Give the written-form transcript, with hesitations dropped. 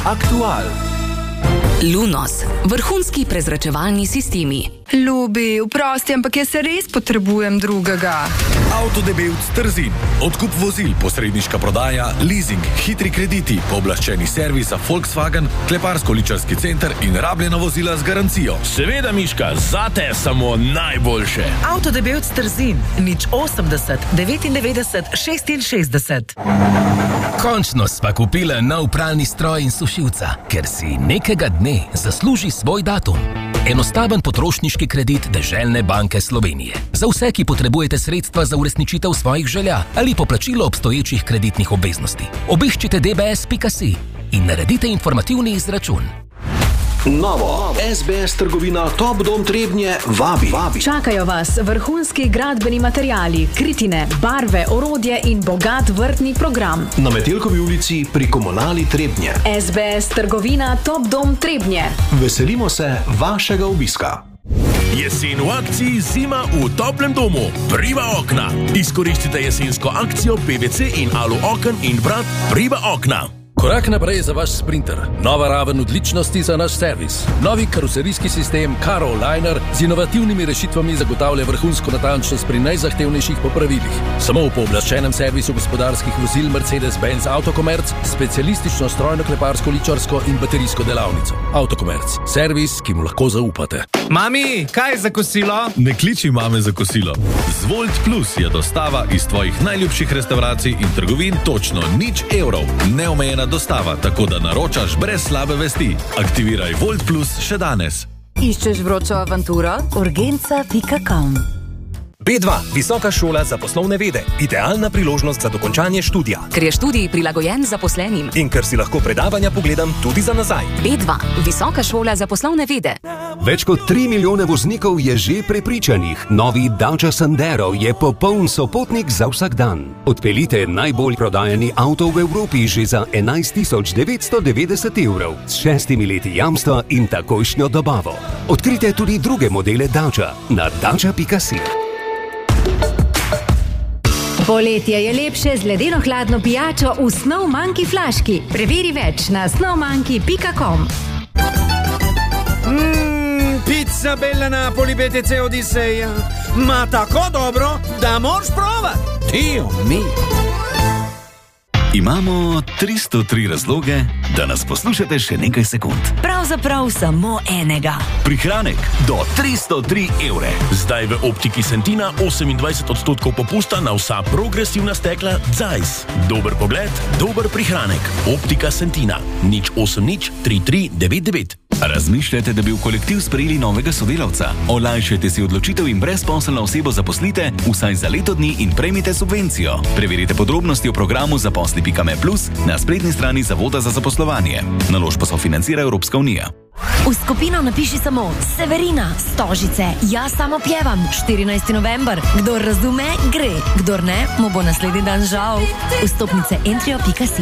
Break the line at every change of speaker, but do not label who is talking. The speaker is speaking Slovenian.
Aktual.
Lunos, vrhunski prezračevalni sistemi.
Ljubi, vprosti, ampak jaz se res potrebujem drugega.
Avtodebevc Trzin. Odkup vozil, posredniška prodaja, leasing, hitri krediti, pooblaščeni servis za Volkswagen, kleparsko-ličarski center in rabljena vozila z garancijo.
Seveda, Miška, zate samo najboljše.
Avtodebevc Trzin, 080 99 66.
Končno sva kupila nov pralni stroj in sušilca, ker si nekega dne zasluži svoj datum. Enostaven potrošniški kredit Deželne banke Slovenije. Za vse, ki potrebujete sredstva za uresničitev svojih želja ali poplačilo obstoječih kreditnih obveznosti. Obiščite dbs.si in naredite informativni izračun.
Novo. SBS trgovina Top Dom Trebnje vabi.
Čakajo vas vrhunski gradbeni materiali, kritine, barve, orodje in bogat vrtni program.
Na Metelkovi ulici pri Komunali Trebnje.
SBS trgovina Top Dom Trebnje.
Veselimo se vašega obiska.
Jesen v akciji, zima v toplem domu. Priva okna. Izkoristite jesensko akcijo PVC in alu oken in vrat Priva okna.
Korak naprej za vaš Sprinter. Nova raven odličnosti za naš servis. Novi karoserijski sistem Caroliner z inovativnimi rešitvami zagotavlja vrhunsko natančnost pri najzahtevnejših popravilih. Samo v pooblaščenem servisu gospodarskih vozil Mercedes-Benz Autokomerc, specialistično strojno kleparsko, ličarsko in baterijsko delavnico. Autokomerc. Servis, ki mu lahko zaupate.
Mami, kaj je za kosilo?
Ne kliči mame za kosilo. Z Volt Plus je dostava iz tvojih najljubših restavracij in trgovin točno €0. Neomejena dostava, tako da naročaš brez slabe vesti. Aktiviraj Volt Plus še danes.
Iščeš vročo avanturo? Urgenca.com.
B2, visoka šola za poslovne vede. Idealna priložnost za dokončanje študija.
Ker je študij prilagojen zaposlenim.
In ker si lahko predavanja pogledam tudi za nazaj.
B2, visoka šola za poslovne vede.
Več kot 3 milijone voznikov je že prepričanih. Novi Dacia Sandero je popoln sopotnik za vsak dan. Odpeljite najbolj prodajani avto v Evropi že za €11.990 s 6 leti jamstva in takojšnjo dobavo. Odkrite tudi druge modele Dacia na dacia.si.
Poletje je lepše z ledeno hladno pijačo v Snowmonkey flaški. Preveri več na snowmonkey.com.
Pizza Bella Napoli BTC Odiseja. Ma tako dobro, da moraš provat. Dio mio.
Imamo 303 razloge, da nas poslušate še nekaj sekund.
Pravzaprav samo enega.
Prihranek do 303 €.
Zdaj v Optiki Sentina 28% popusta na vsa progresivna stekla Zeiss. Dober pogled, dober prihranek. Optika Sentina. 080 33 99.
Razmišljate, da bi v kolektiv sprejeli novega sodelavca? Olajšajte si odločitev in brezposelno osebo zaposlite vsaj za leto dni in prejmite subvencijo. Preverite podrobnosti o programu zaposli.me plus na spletni strani Zavoda za zaposlovanje. Naložbo sofinancira Evropska unija.
V skupino napiši samo Severina, Stožice, jaz samo pjevam, 14. november. Kdor razume, gre. Kdor ne, mu bo naslednji dan žal. Vstopnice entrio.si.